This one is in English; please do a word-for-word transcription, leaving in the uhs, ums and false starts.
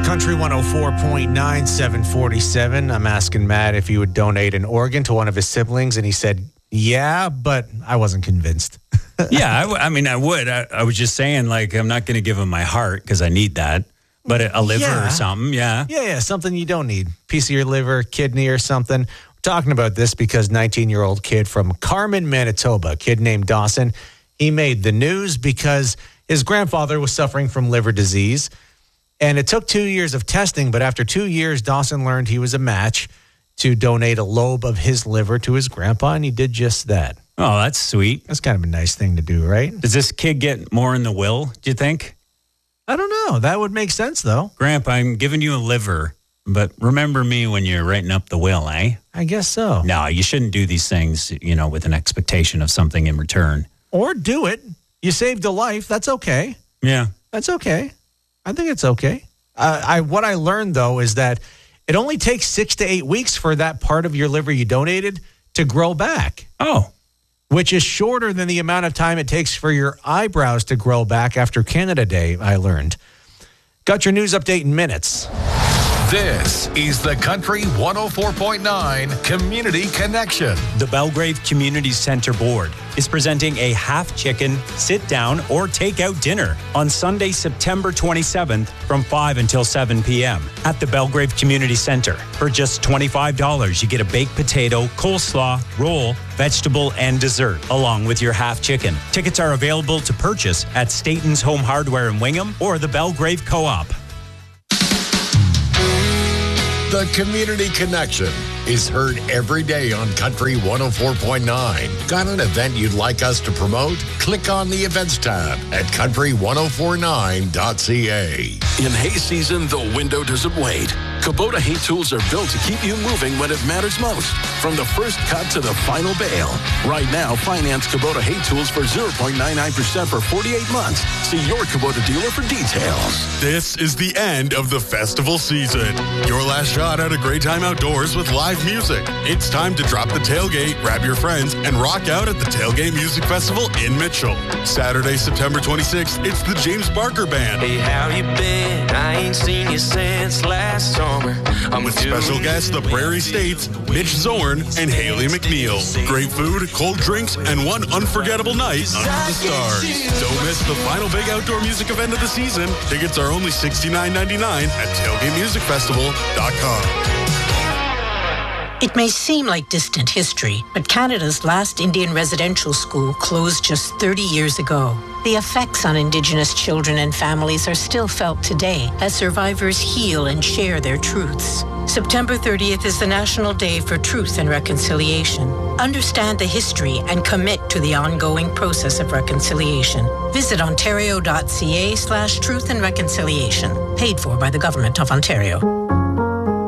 Country one oh four point nine, seven forty-seven. I'm asking Matt if he would donate an organ to one of his siblings, and he said, yeah, but I wasn't convinced. yeah, I, w- I mean, I would. I, I was just saying, like, I'm not going to give him my heart because I need that. But a, a liver yeah. or something, yeah. Yeah, yeah, something you don't need. Piece of your liver, kidney or something. We're talking about this because nineteen-year-old kid from Carmen, Manitoba, a kid named Dawson, he made the news because his grandfather was suffering from liver disease. And it took two years of testing, but after two years, Dawson learned he was a match to donate a lobe of his liver to his grandpa, and he did just that. Oh, that's sweet. That's kind of a nice thing to do, right? Does this kid get more in the will, do you think? I don't know. That would make sense, though. Grandpa, I'm giving you a liver, but remember me when you're writing up the will, eh? I guess so. No, you shouldn't do these things, you know, with an expectation of something in return. Or do it. You saved a life. That's okay. Yeah. That's okay. I think it's okay. Uh, I what I learned, though, is that it only takes six to eight weeks for that part of your liver you donated to grow back. Oh. Which is shorter than the amount of time it takes for your eyebrows to grow back after Canada Day, I learned. Got your news update in minutes. This is the Country one oh four point nine Community Connection. The Belgrave Community Center Board is presenting a half chicken, sit down, or takeout dinner on Sunday, September twenty-seventh from five until seven p.m. at the Belgrave Community Center. For just twenty-five dollars, you get a baked potato, coleslaw, roll, vegetable, and dessert, along with your half chicken. Tickets are available to purchase at Staten's Home Hardware in Wingham or the Belgrave Co-op. The Community Connection is heard every day on Country one oh four point nine. Got an event you'd like us to promote? Click on the events tab at country ten forty-nine dot c a. In hay season, the window doesn't wait. Kubota hay tools are built to keep you moving when it matters most. From the first cut to the final bale. Right now, finance Kubota hay tools for zero point nine nine percent for forty-eight months. See your Kubota dealer for details. This is the end of the festival season. Your last shot at a great time outdoors with live music. It's time to drop the tailgate, grab your friends, and rock out at the Tailgate Music Festival in Mitchell. Saturday, September twenty-sixth, it's the James Barker Band. Hey, how you been? I ain't seen you since last summer. I'm with special guests, the Prairie States, Mitch Zorn, and Haley McNeil. Great food, cold drinks, and one unforgettable night under the stars. Don't miss the final big outdoor music event of the season. Tickets are only sixty-nine ninety-nine at tailgate music festival dot com. It may seem like distant history, but Canada's last Indian residential school closed just thirty years ago. The effects on Indigenous children and families are still felt today as survivors heal and share their truths. September thirtieth is the National Day for Truth and Reconciliation. Understand the history and commit to the ongoing process of reconciliation. Visit ontario dot c a slash truth and reconciliation. Paid for by the Government of Ontario.